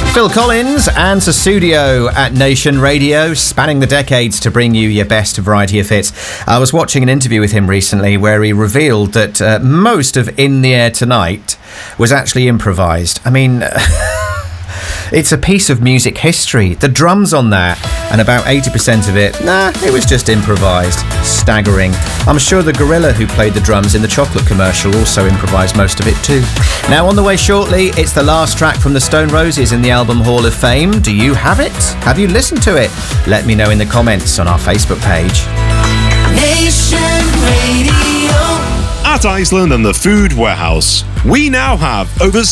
Phil Collins and Sussudio at Nation Radio, spanning the decades to bring you your best variety of hits. I was watching an interview with him recently where he revealed that most of In the Air Tonight was actually improvised. I mean, it's a piece of music history. The drums on that, and about 80% of it, it was just improvised. Staggering. I'm sure the gorilla who played the drums in the chocolate commercial also improvised most of it too. Now, on the way shortly, it's the last track from the Stone Roses in the Album Hall of Fame. Do you have it? Have you listened to it? Let me know in the comments on our Facebook page. Nation Radio. At Iceland and the Food Warehouse, we now have over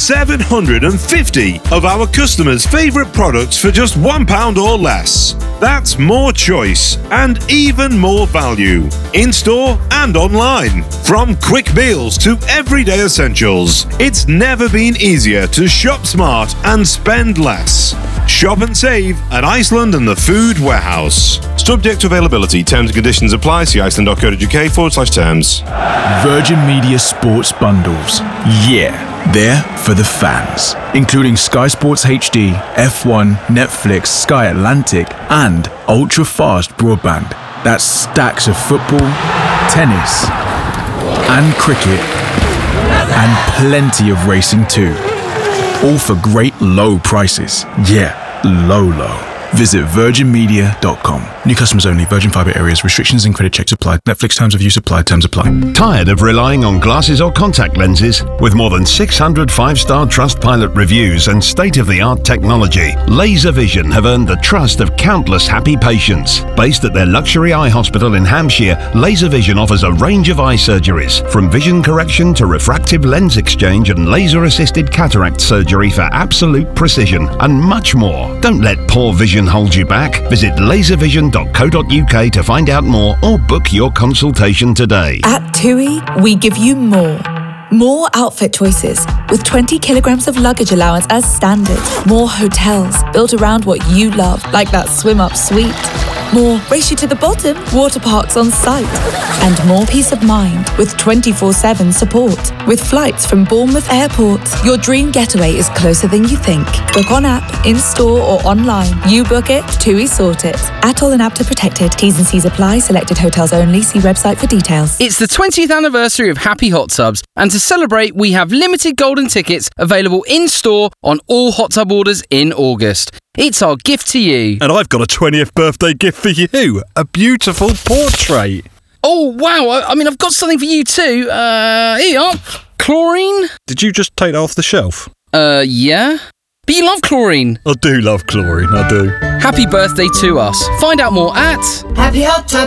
750 of our customers' favourite products for just £1 or less. That's more choice and even more value, in-store and online. From quick meals to everyday essentials, it's never been easier to shop smart and spend less. Shop and save at Iceland and the Food Warehouse. Subject to availability, terms and conditions apply. See iceland.co.uk/terms. Virgin Media Sports Bundles. Yeah, they're for the fans. Including Sky Sports HD, F1, Netflix, Sky Atlantic, and ultra-fast broadband. That's stacks of football, tennis, and cricket, and plenty of racing too. All for great low prices. Yeah, low. Visit virginmedia.com. New customers only. Virgin Fibre areas. Restrictions and credit checks apply. Netflix terms of use apply. Terms apply. Tired of relying on glasses or contact lenses? With more than 600 five-star Trustpilot reviews and state-of-the-art technology, Laser Vision have earned the trust of countless happy patients. Based at their luxury eye hospital in Hampshire, Laser Vision offers a range of eye surgeries, from vision correction to refractive lens exchange and laser-assisted cataract surgery for absolute precision, and much more. Don't let poor vision hold you back. Visit laservision.co.uk to find out more or book your consultation today. At TUI, we give you more. More outfit choices with 20 kilograms of luggage allowance as standard. More hotels built around what you love, like that swim-up suite. More race you to the bottom water parks on site. And more peace of mind with 24/7 support. With flights from Bournemouth Airport, your dream getaway is closer than you think. Book on app, in-store or online. You book it, TUI sort it. ATOL and APTA protected. T's and C's apply. Selected hotels only. See website for details. It's the 20th anniversary of Happy Hot Tubs, and to celebrate, we have limited golden tickets available in-store on all hot tub orders in August. It's our gift to you. And I've got a 20th birthday gift for you. A beautiful portrait. Oh, wow. I mean, I've got something for you too. Here you are. Chlorine? Did you just take that off the shelf? Yeah. But you love chlorine. I do love chlorine, I do. Happy birthday to us. Find out more at Happy Hot Tub.